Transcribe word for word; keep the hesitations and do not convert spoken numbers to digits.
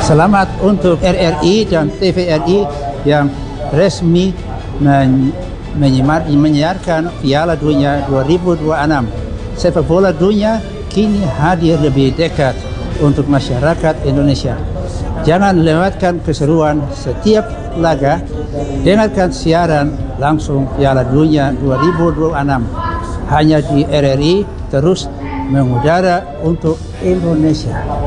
Selamat untuk R R I dan T V R I yang resmi men menyiarkan Piala Dunia dua ribu dua puluh enam. Sepak bola dunia kini hadir lebih dekat untuk masyarakat Indonesia. Jangan lewatkan keseruan setiap laga. Dengarkan siaran langsung Piala Dunia dua ribu dua puluh enam hanya di R R I, terus mengudara untuk Indonesia.